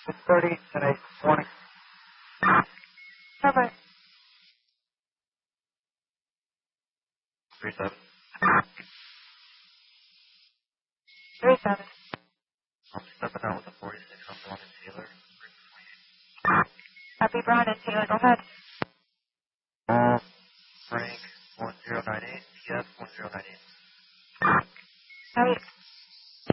6:30 today morning. Bye-bye. 37. 37. I'm stepping out with a 46 on Brown and Taylor. Happy Brown and Taylor, go ahead. Frank 1098, TF 1098.